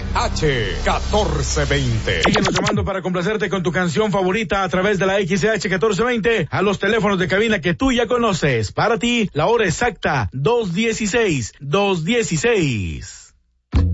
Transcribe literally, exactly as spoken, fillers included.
H catorce veinte. Síguenos llamando para complacerte con tu canción favorita a través de la X H catorce veinte a los teléfonos de cabina que tú ya conoces. Para ti, la hora exacta, dos dieciséis, dos dieciséis.